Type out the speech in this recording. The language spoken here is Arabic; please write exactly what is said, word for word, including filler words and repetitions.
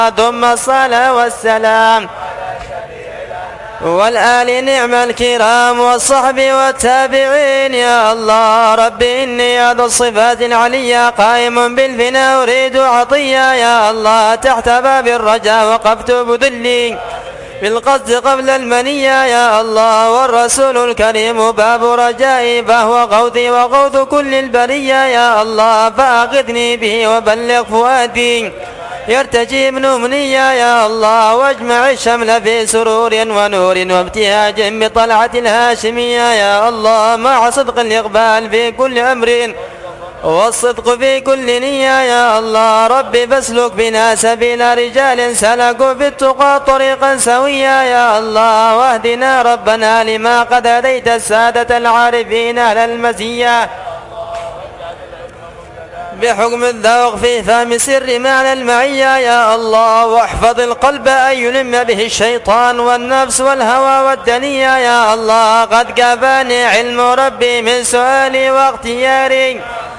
ثم الصلاة والسلام والآل نعم الكرام والصحب والتابعين. يا الله ربي إني ذو الصفات العلية قائم بالفناء أريد عطية. يا الله تحت باب الرجاء وقفت بذلي بالقصد قبل المنية. يا الله والرسول الكريم باب رجائي فهو غوثي وغوث كل البرية. يا الله فأغثني به وبلغ فؤادي يرتجي ابن أمنية. يا الله واجمع الشمل في سرور ونور وابتهاج بطلعة الهاشمية. يا الله مع صدق الإقبال في كل أمر والصدق في كل نية. يا الله ربي فاسلك بنا سبيل رجال سلكوا في التقى طريقا سويا. يا الله واهدنا ربنا لما قد هديت السادة العارفين أهل المزية بحكم الذوق في فهم سر معنى المعية. يا الله واحفظ القلب أن يلم به الشيطان والنفس والهوى والدنيا. يا الله قد كفاني علم ربي من سؤالي واختياري